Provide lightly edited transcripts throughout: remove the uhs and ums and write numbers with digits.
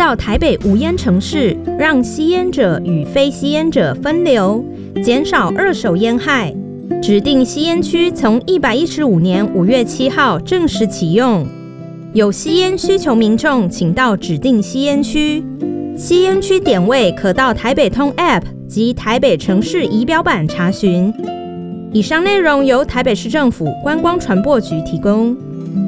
造台北无烟城市，让吸烟者与非吸烟者分流，减少二手烟害。指定吸烟区从115年5月7号正式启用。有吸烟需求民众，请到指定吸烟区。吸烟区点位可到台北通 App 及台北城市仪表板查询。以上内容由台北市政府观光传播局提供。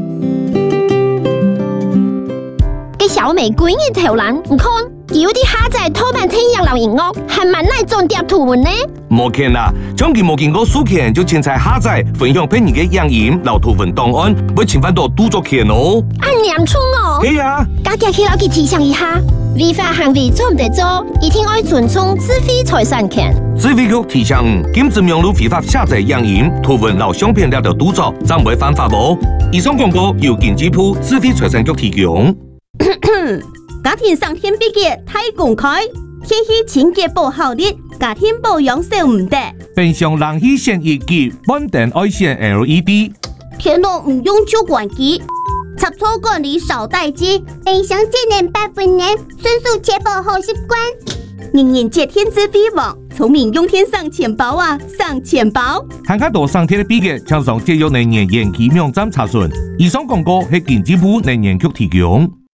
给小美闺日頭人，唔看，有啲下載拖慢天陽流熒幕，還蠻耐重疊圖文呢。 冇見啦，將佢冇見過書權就凊彩下載分享俾你嘅影音、留圖文檔案，要侵犯到著作權哦。 按念衝哦。 係啊。 家己去老記提醒一下，違法行為做唔得做，一定要尊重智慧財產權。 智慧局提醒，禁止網絡非法下載影音、圖文、留相片了的著作，暫會犯法哦。以上廣告由經濟部智慧財產局提供。 家庭上天比嘅太公開，天氣清潔保好啲，家庭保養少唔得。 冰箱冷氣扇熱機，本電愛線 LED。 天都唔用舊管機，插座管理少待機，冰箱節能8分能，迅速確保好習慣。人人皆天資飛網，聰明用天上錢包啊，上錢包。 看較多上天的比嘅，請上節約能源研究網站查詢。以上廣告係經濟部能源局提供。